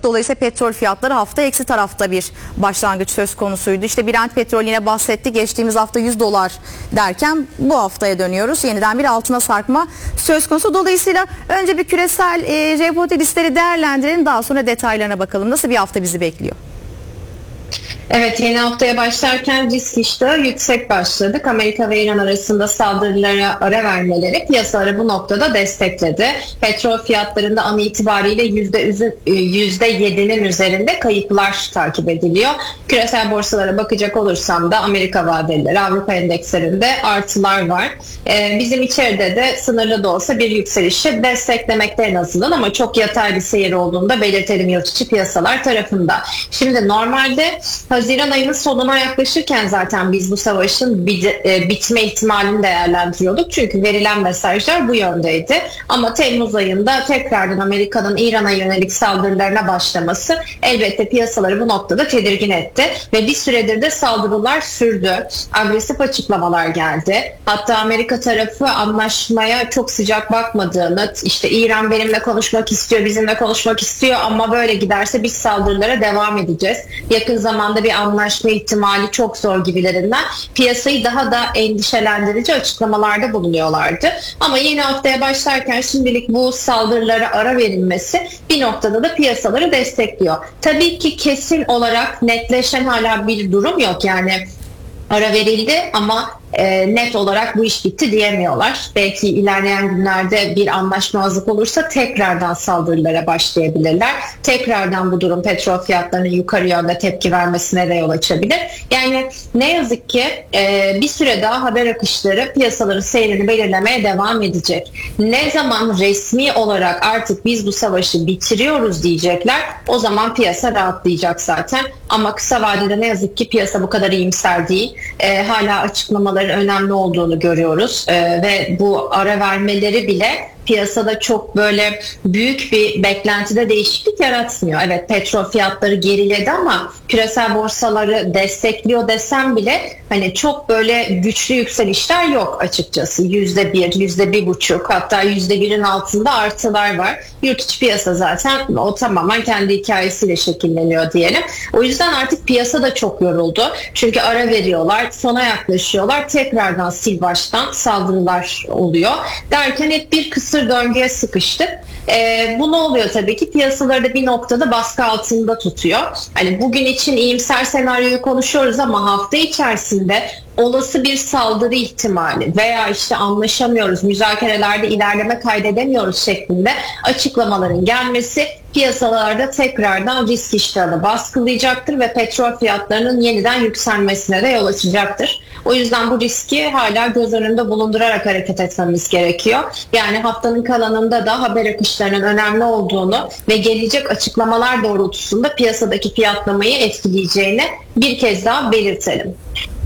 Dolayısıyla petrol fiyatları hafta eksi tarafta bir başlangıç söz konusuydu. İşte Brent petrol yine bahsetti. Geçtiğimiz hafta 100 dolar derken bu haftaya dönüyoruz. Yeniden bir altına sarkma söz konusu. Dolayısıyla önce bir küresel jeopolitik riskleri değerlendirelim. Daha sonra detaylarına bakalım. Nasıl bir hafta bizi bekliyor? Evet, yeni haftaya başlarken risk iştahı yüksek başladık. Amerika ve İran arasında saldırılara ara vermeleri piyasaları bu noktada destekledi. Petrol fiyatlarında an itibariyle %7'nin üzerinde kayıplar takip ediliyor. Küresel borsalara bakacak olursam da Amerika vadeleri, Avrupa endekslerinde artılar var. Bizim içeride de sınırlı da olsa bir yükselişi desteklemekte en azından, ama çok yatay bir seyir olduğunu da belirtelim yurt içi piyasalar tarafında. Şimdi normalde Haziran ayının sonuna yaklaşırken zaten biz bu savaşın bitme ihtimalini değerlendiriyorduk. Çünkü verilen mesajlar bu yöndeydi. Ama Temmuz ayında tekrardan Amerika'nın İran'a yönelik saldırılarına başlaması elbette piyasaları bu noktada tedirgin etti. Ve bir süredir de saldırılar sürdü. Agresif açıklamalar geldi. Hatta Amerika tarafı anlaşmaya çok sıcak bakmadığını, işte İran benimle konuşmak istiyor, bizimle konuşmak istiyor ama böyle giderse biz saldırılara devam edeceğiz. Yakın zamanda bir anlaşma ihtimali çok zor gibilerinden piyasayı daha da endişelendirici açıklamalarda bulunuyorlardı. Ama yeni haftaya başlarken şimdilik bu saldırılara ara verilmesi bir noktada da piyasaları destekliyor. Tabii ki kesin olarak netleşen hala bir durum yok. Yani ara verildi ama net olarak bu iş bitti diyemiyorlar. Belki ilerleyen günlerde bir anlaşmazlık olursa tekrardan saldırılara başlayabilirler. Tekrardan bu durum petrol fiyatlarının yukarı yönde tepki vermesine de yol açabilir. Yani ne yazık ki bir süre daha haber akışları piyasaların seyrini belirlemeye devam edecek. Ne zaman resmi olarak artık biz bu savaşı bitiriyoruz diyecekler, o zaman piyasa rahatlayacak zaten. Ama kısa vadede ne yazık ki piyasa bu kadar iyimser değil. Hala açıklamaların önemli olduğunu görüyoruz ve bu ara vermeleri bile piyasada çok böyle büyük bir beklentide değişiklik yaratmıyor. Evet, petrol fiyatları geriledi ama küresel borsaları destekliyor desem bile hani çok böyle güçlü yükselişler yok açıkçası. %1, %1,5, hatta %1'in altında artılar var. Yurt içi piyasa zaten o tamamen kendi hikayesiyle şekilleniyor diyelim. O yüzden artık piyasa da çok yoruldu. Çünkü ara veriyorlar, sona yaklaşıyorlar, tekrardan sil baştan saldırılar oluyor. Derken hep bir kısır döngüye sıkıştık. Bu ne oluyor tabii ki? Piyasaları da bir noktada baskı altında tutuyor. Hani bugün için iyimser senaryoyu konuşuyoruz ama hafta içerisinde olası bir saldırı ihtimali veya işte anlaşamıyoruz, müzakerelerde ilerleme kaydedemiyoruz şeklinde açıklamaların gelmesi piyasalarda tekrardan risk iştahını baskılayacaktır ve petrol fiyatlarının yeniden yükselmesine de yol açacaktır. O yüzden bu riski hala göz önünde bulundurarak hareket etmemiz gerekiyor. Yani haftanın kalanında da haber akışlarının önemli olduğunu ve gelecek açıklamalar doğrultusunda piyasadaki fiyatlamayı etkileyeceğini bir kez daha belirtelim.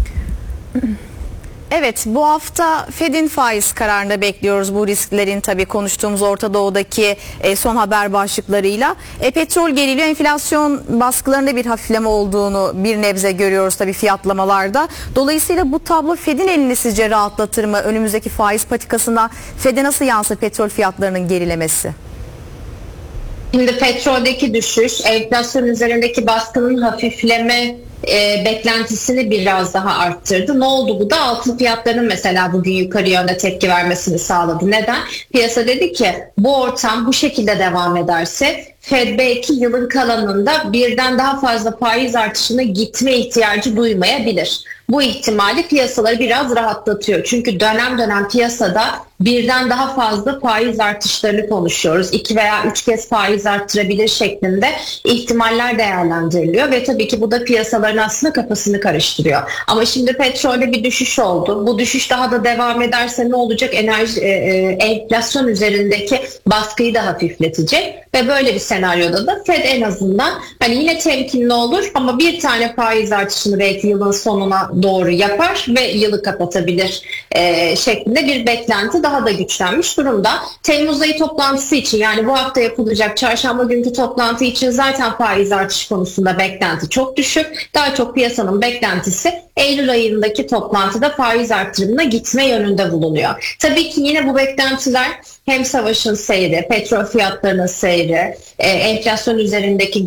Evet, bu hafta Fed'in faiz kararını bekliyoruz bu risklerin tabii konuştuğumuz Orta Doğu'daki son haber başlıklarıyla. Petrol geriliyor, enflasyon baskılarında bir hafifleme olduğunu bir nebze görüyoruz tabii fiyatlamalarda. Dolayısıyla bu tablo Fed'in elini sizce rahatlatır mı? Önümüzdeki faiz patikasına Fed'e nasıl yansır petrol fiyatlarının gerilemesi? Şimdi petroldeki düşüş, enflasyon üzerindeki baskının hafifleme beklentisini biraz daha arttırdı. Ne oldu bu da? Altın fiyatlarının mesela bugün yukarı yönde tepki vermesini sağladı. Neden? Piyasa dedi ki bu ortam bu şekilde devam ederse Fed belki yılın kalanında birden daha fazla faiz artışına gitme ihtiyacı duymayabilir. Bu ihtimali piyasaları biraz rahatlatıyor. Çünkü dönem dönem piyasada birden daha fazla faiz artışlarını konuşuyoruz. 2 veya 3 kez faiz arttırabilir şeklinde ihtimaller değerlendiriliyor ve tabii ki bu da piyasaların aslında kafasını karıştırıyor. Ama şimdi petrolde bir düşüş oldu. Bu düşüş daha da devam ederse ne olacak? Enflasyon üzerindeki baskıyı da hafifletecek ve böyle bir senaryoda da Fed en azından hani yine temkinli olur ama bir tane faiz artışını belki yılın sonuna doğru yapar ve yılı kapatabilir şeklinde bir beklenti daha da güçlenmiş durumda. Temmuz ayı toplantısı için, yani bu hafta yapılacak çarşamba günkü toplantı için zaten faiz artışı konusunda beklenti çok düşük. Daha çok piyasanın beklentisi Eylül ayındaki toplantıda faiz artırımına gitme yönünde bulunuyor. Tabii ki yine bu beklentiler hem savaşın seyri, petrol fiyatlarının seyri, enflasyon üzerindeki